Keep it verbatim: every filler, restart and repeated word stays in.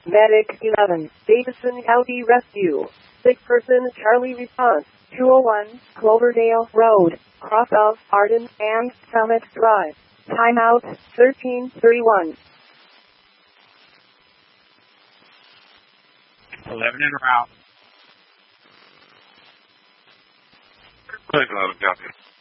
Medic eleven, Davidson County Rescue. Sick person Charlie response. two oh one, Cloverdale Road, cross of Arden and Summit Drive. Timeout, thirteen thirty-one. eleven en route. eleven, copy.